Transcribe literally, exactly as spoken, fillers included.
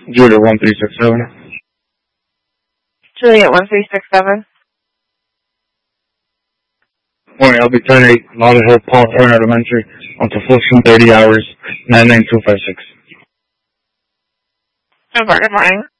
Julia one three six seven. Juliet one three six seven. Morning, I'll be ten eight, Model Hill, Paul Turner Elementary, until Fulton thirty hours, nine nine two five six. Good morning.